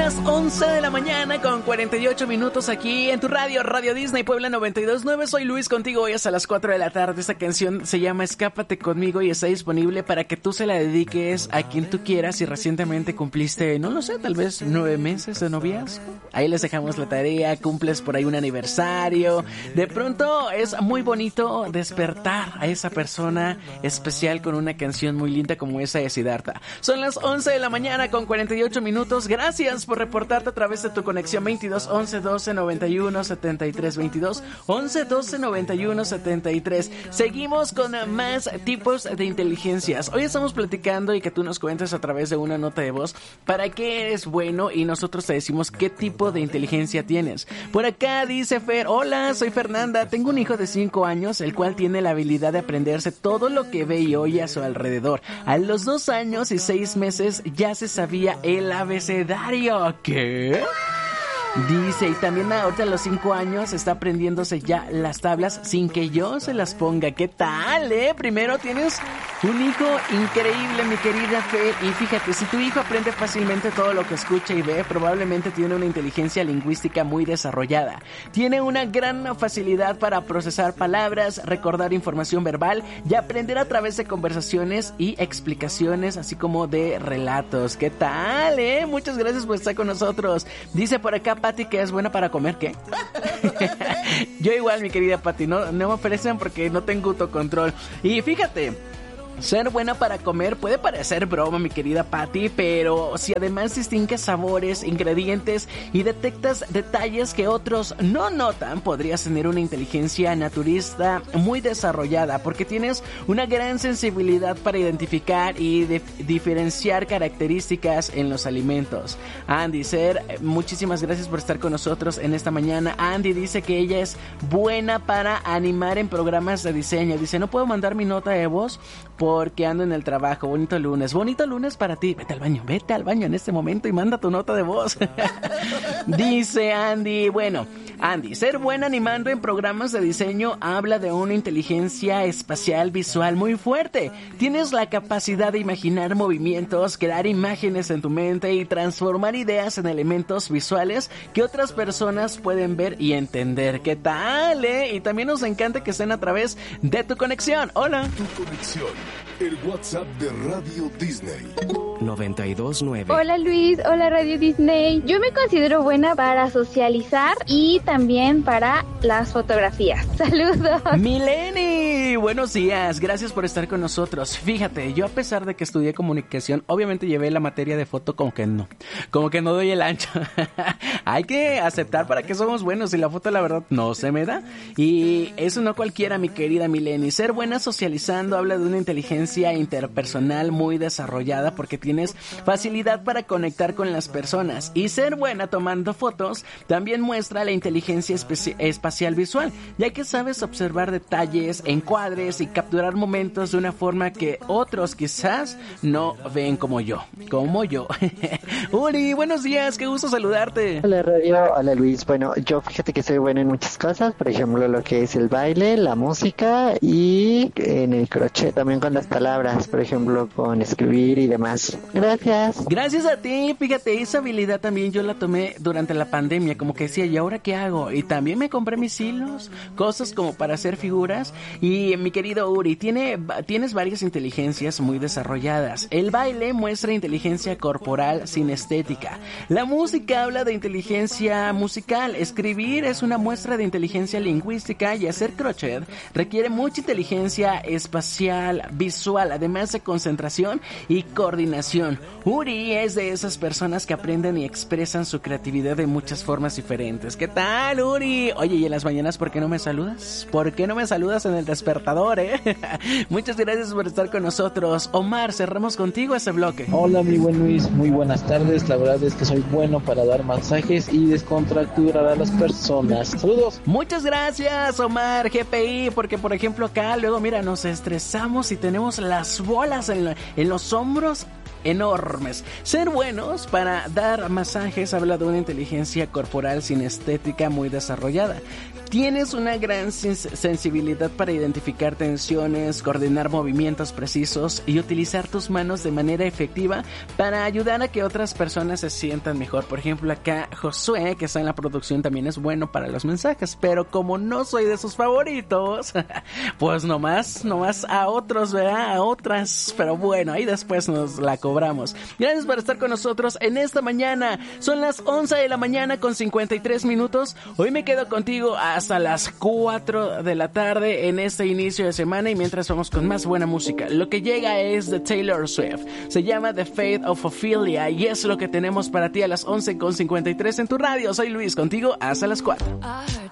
las 11 de la mañana con 48 minutos aquí en tu radio, Radio Disney Puebla 92.9. Soy Luis contigo hoy hasta las 4 de la tarde. Esta canción se llama Escápate conmigo y está disponible para que tú se la dediques a quien tú quieras. Si recientemente cumpliste, no lo sé, tal vez 9 meses de noviazgo, ahí les dejamos la tarea. Cumples por ahí un aniversario. De pronto es muy bonito despertar a esa persona especial con una canción muy linda como esa de Siddhartha. Son las 11 de la mañana con 48 minutos. Gracias por reportarte a través de tu conexión 22 11 12 91 73 22 11 12 91 73. Seguimos con más tipos de inteligencias. Hoy estamos platicando y que tú nos cuentes a través de una nota de voz para qué eres bueno y nosotros te decimos qué tipo de inteligencia tienes. Por acá dice Fer: hola, soy Fernanda, tengo un hijo de 5 años el cual tiene la habilidad de aprenderse todo lo que ve y oye a su alrededor. A los 2 años y 6 meses ya se sabía el abecedario. ¿Qué? Dice, y también ahorita a los 5 años está aprendiéndose ya las tablas sin que yo se las ponga. ¿Qué tal, Primero tienes un hijo increíble, mi querida Fer. Y fíjate, si tu hijo aprende fácilmente todo lo que escucha y ve, probablemente tiene una inteligencia lingüística muy desarrollada. Tiene una gran facilidad para procesar palabras, recordar información verbal y aprender a través de conversaciones y explicaciones, así como de relatos. ¿Qué tal, Muchas gracias por estar con nosotros. Dice por acá Pati que es buena para comer. ¿Qué? Yo igual, mi querida Pati, no me ofrecen porque no tengo autocontrol. Y fíjate, ser buena para comer puede parecer broma, mi querida Patty, pero si además distingues sabores, ingredientes y detectas detalles que otros no notan, podrías tener una inteligencia naturista muy desarrollada, porque tienes una gran sensibilidad para identificar y diferenciar características en los alimentos. Andy Ser, muchísimas gracias por estar con nosotros en esta mañana. Andy dice que ella es buena para animar en programas de diseño. Dice, no puedo mandar mi nota de voz porque ando en el trabajo. Bonito lunes para ti. Vete al baño en este momento y manda tu nota de voz. Dice Andy, bueno, Andy, ser buena animando en programas de diseño habla de una inteligencia espacial visual muy fuerte. Tienes la capacidad de imaginar movimientos, crear imágenes en tu mente y transformar ideas en elementos visuales que otras personas pueden ver y entender. ¿Qué tal, Y también nos encanta que estén a través de tu conexión. Hola. Tu conexión, el WhatsApp de Radio Disney. 92.9. Hola Luis, hola Radio Disney. Yo me considero buena para socializar y también para las fotografías. Saludos. Mileni, buenos días, gracias por estar con nosotros. Fíjate, yo a pesar de que estudié comunicación, obviamente llevé la materia de foto como que no doy el ancho. Hay que aceptar para que somos buenos y la foto la verdad no se me da. Y eso no cualquiera, mi querida Mileni. Ser buena socializando habla de una inteligencia interpersonal muy desarrollada porque tienes facilidad para conectar con las personas. Y ser buena tomando fotos también muestra la inteligencia espacial visual, ya que sabes observar detalles, encuadres y capturar momentos de una forma que otros quizás no ven como yo. Uri, buenos días, qué gusto saludarte. Hola Radio, hola Luis. Bueno, yo fíjate que soy buena en muchas cosas, por ejemplo lo que es el baile, la música y en el crochet también con las palabras, por ejemplo con escribir y demás. Gracias. Gracias a ti, fíjate, esa habilidad también yo la tomé durante la pandemia, como que decía, ¿y ahora qué hago? Y también me compré mis hilos, cosas como para hacer figuras. Y mi querido Uri, tienes varias inteligencias muy desarrolladas. El baile muestra inteligencia corporal sinestética. La música habla de inteligencia musical. Escribir es una muestra de inteligencia lingüística y hacer crochet requiere mucha inteligencia espacial visual, además de concentración y coordinación. Uri es de esas personas que aprenden y expresan su creatividad de muchas formas diferentes. ¿Qué tal, Uri? Oye, ¿y en las mañanas por qué no me saludas? ¿Por qué no me saludas en el despertador, Muchas gracias por estar con nosotros. Omar, cerramos contigo ese bloque. Hola, mi buen Luis, muy buenas tardes. La verdad es que soy bueno para dar masajes y descontracturar a las personas. Saludos. Muchas gracias, Omar, GPI, porque por ejemplo acá luego, mira, nos estresamos y tenemos las bolas en los hombros enormes. Ser buenos para dar masajes habla de una inteligencia corporal sinestética muy desarrollada. Tienes una gran sensibilidad para identificar tensiones, coordinar movimientos precisos y utilizar tus manos de manera efectiva para ayudar a que otras personas se sientan mejor. Por ejemplo, acá Josué, que está en la producción, también es bueno para los mensajes, pero como no soy de sus favoritos, pues nomás a otros, ¿verdad? A otras, pero bueno, ahí después nos la cobramos. Gracias por estar con nosotros en esta mañana. Son las 11 de la mañana con 53 minutos. Hoy me quedo contigo hasta las 4 de la tarde en este inicio de semana, y mientras vamos con más buena música. Lo que llega es de Taylor Swift. Se llama The Fate of Ophelia y es lo que tenemos para ti a las 11 con 53 en tu radio. Soy Luis, contigo hasta las 4.